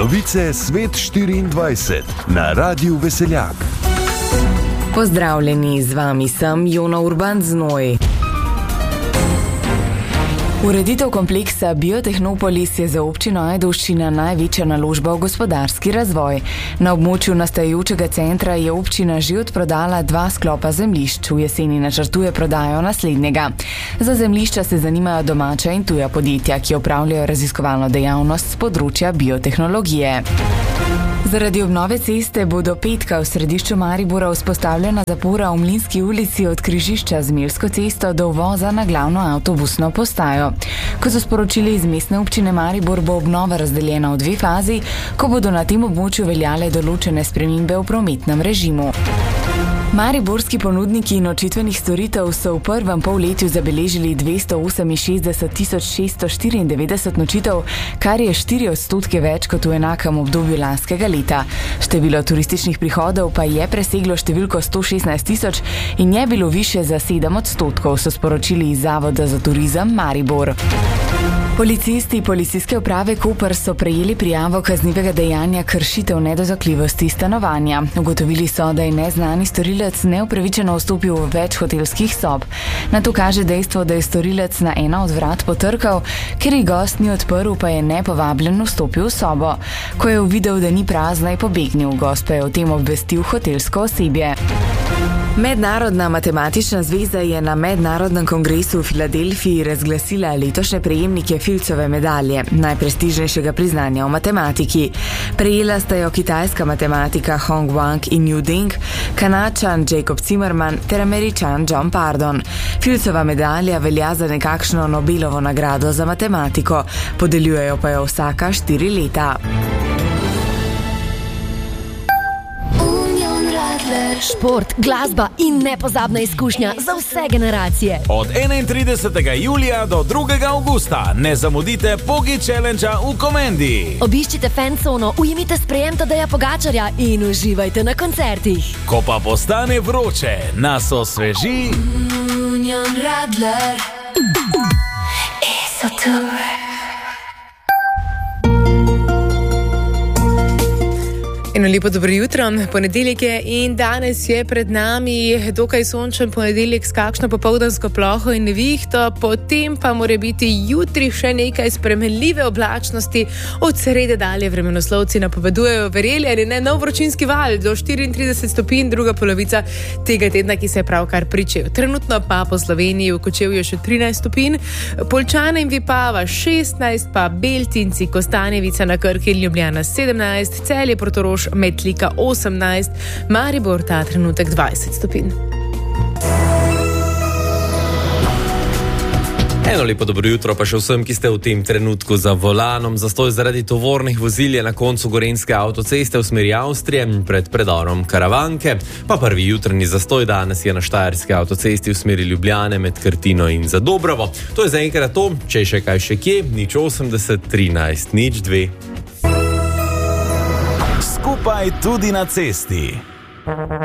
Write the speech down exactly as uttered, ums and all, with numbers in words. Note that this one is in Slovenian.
Novice Svet štiriindvajset na Radiu Veseljak. Pozdravljeni, z vami sem Jona Urban Znoj. Ureditev kompleksa Biotehnopolis je za občino Ajdovščina največja naložba v gospodarski razvoj. Na območju nastajajočega centra je občina že odprodala dva sklopa zemljišč, v jeseni načrtuje prodajo naslednjega. Za zemljišča se zanimajo domača in tuja podjetja, ki opravljajo raziskovalno dejavnost z področja biotehnologije. Zaradi obnove ceste bo do petka v središču Maribora vzpostavljena zapora v Mlinski ulici od križišča z Melsko cesto do uvoza na glavno avtobusno postajo. Kot so sporočili iz mestne občine Maribor, bo obnova razdeljena v dve fazi, ko bodo na tem območju veljale določene spremembe v prometnem režimu. Mariborski ponudniki nočitvenih storitev so v prvem polletju zabeležili dvesto oseminšestdeset tisoč šeststo štiriindevetdeset nočitev, kar je štiri odstotke več kot v enakem obdobju lanskega leta. Število turističnih prihodov pa je preseglo številko sto šestnajst tisoč in je bilo višje za sedem odstotkov, so sporočili iz Zavoda za turizem Maribor. Policisti Policijske uprave Koper so prejeli prijavo kaznivega dejanja kršitev nedotakljivosti stanovanja. Ugotovili so, da je neznani storilec neupravičeno vstopil v več hotelskih sob. Na to kaže dejstvo, da je storilec na ena od vrat potrkal, ker je gost ni odprl, pa je nepovabljen vstopil v sobo. Ko je uvidel, da ni prazna, je pobegnil. Gost pa je o tem obvestil hotelsko osebje. Mednarodna matematična zveza je na mednarodnem kongresu v Filadelfiji razglasila letošnje prejemnike Filcove medalje, najprestižnejšega priznanja v matematiki. Prejela sta jo kitajska matematika Hong Wang in Yu Ding, Kanadčan Jacob Zimmerman ter Američan John Pardon. Filcova medalja velja za nekakšno Nobelovo nagrado za matematiko, podeljujejo pa jo vsaka štiri leta. Šport, glasba in nepozabna izkušnja za vse generacije. Od enaintridesetega julija do drugega avgusta ne zamudite Pogi Challenge-a v Komendi. Obiščite fancono, ujemite sprejem Tadeja Pogačarja in uživajte na koncertih. Ko pa postane vroče, nas osveži Union Radler Esotour. Eno lepo dobro jutro, ponedeljek je in danes je pred nami dokaj sončen ponedeljek s kakšno popoldansko ploho in nevihto, potem pa mora biti jutri še nekaj spremenljive oblačnosti, od srede dalje vremenoslovci napovedujejo, verjeli ali ne, nov vročinski val do štiriintrideset stopinj, druga polovica tega tedna, ki se je pravkar pričel. Trenutno pa po Sloveniji v Kočevju še trinajst stopinj, Poljčane in Vipava šestnajst, pa Beltinci, Kostanjevica na Krki in Ljubljana sedemnajst, Celje, Portorož, Metlika osemnajst, Maribor ta trenutek dvajset stopinj. Eno lepo dobro jutro pa še vsem, ki ste v tem trenutku za volanom. Zastoj zaradi tovornih vozil je na koncu Gorenjske avtoceste v smeri Avstrije pred predorom Karavanke, pa prvi jutrni zastoj danes je na Štajerski avtocesti v smeri Ljubljane med Krtino in Zadobrovo. To je zaenkrat to, če je še kaj še kje, nič osemdeset trinajst nič dve. Skupaj tudi na cesti.